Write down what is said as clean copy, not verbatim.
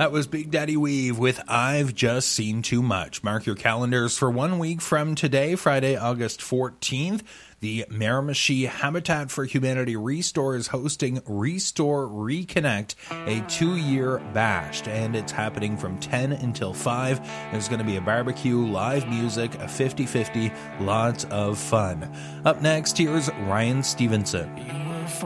That was Big Daddy Weave with I've Just Seen Too Much. Mark your calendars for 1 week from today, Friday, August 14th. The Miramichi Habitat for Humanity Restore is hosting Restore Reconnect, a 2-year bash, and it's happening from 10 until 5. There's going to be a barbecue, live music, a 50-50, lots of fun. Up next, here's Ryan Stevenson.